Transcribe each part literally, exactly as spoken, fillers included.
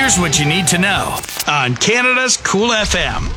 Here's what you need to know on Canada's Cool F M.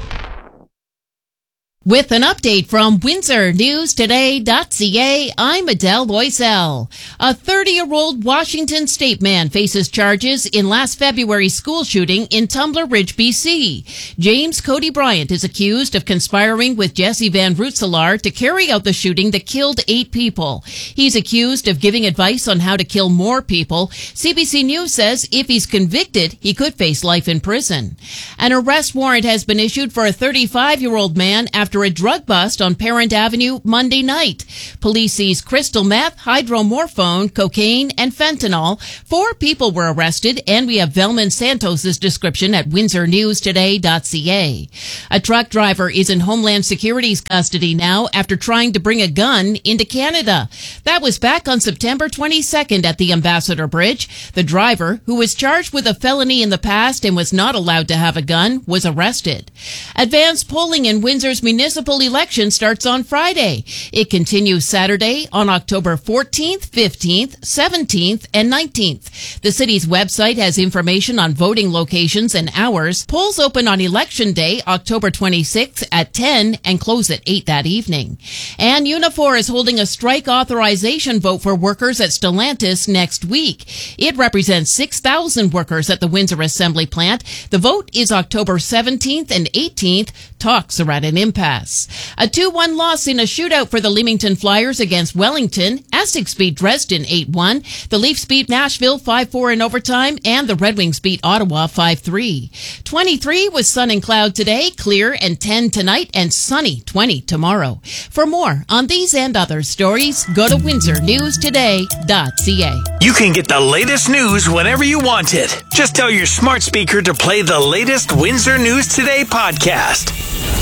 With an update from Windsor News Today dot C A, I'm Adele Loisel. A thirty-year-old Washington State man faces charges in last February's school shooting in Tumbler Ridge, B C. James Cody Bryant is accused of conspiring with Jesse Van Roetselaar to carry out the shooting that killed eight people. He's accused of giving advice on how to kill more people. C B C News says if he's convicted, he could face life in prison. An arrest warrant has been issued for a thirty-five-year-old man after a drug bust on Parent Avenue Monday night. Police seized crystal meth, hydromorphone, cocaine, and fentanyl. Four people were arrested, and we have Velman Santos's description at Windsor News Today dot C A. A truck driver is in Homeland Security's custody now after trying to bring a gun into Canada. That was back on September twenty-second at the Ambassador Bridge. The driver, who was charged with a felony in the past and was not allowed to have a gun, was arrested. Advanced polling in Windsor's municipal election starts on Friday. It continues Saturday on October fourteenth, fifteenth, seventeenth, and nineteenth. The city's website has information on voting locations and hours. Polls open on Election Day, October twenty-sixth at ten and close at eight that evening. And Unifor is holding a strike authorization vote for workers at Stellantis next week. It represents six thousand workers at the Windsor Assembly Plant. The vote is October seventeenth and eighteenth. Talks are at an impasse. A two one loss in a shootout for the Leamington Flyers against Wellington. Essex beat Dresden eight one. The Leafs beat Nashville five four in overtime, and the Red Wings beat Ottawa five three. twenty-three was sun and cloud today, clear and ten tonight, and sunny twenty tomorrow. For more on these and other stories, go to Windsor News Today dot C A. You can get the latest news whenever you want it. Just tell your smart speaker to play the latest Windsor News Today podcast.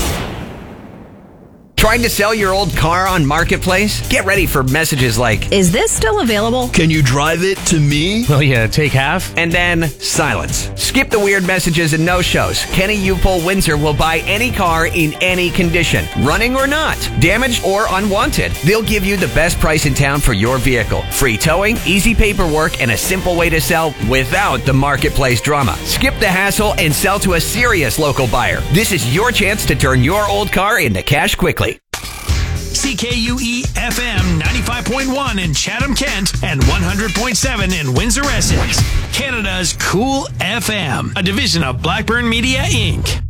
Trying to sell your old car on Marketplace? Get ready for messages like, "Is this still available? Can you drive it to me? Will you take half?" And then silence. Skip the weird messages and no-shows. Kenny U-Pole Windsor will buy any car in any condition, running or not, damaged or unwanted. They'll give you the best price in town for your vehicle. Free towing, easy paperwork, and a simple way to sell without the Marketplace drama. Skip the hassle and sell to a serious local buyer. This is your chance to turn your old car into cash quickly. C K U E F M ninety-five point one in Chatham-Kent and one hundred point seven in Windsor-Essex. Canada's Cool F M, a division of Blackburn Media, Incorporated.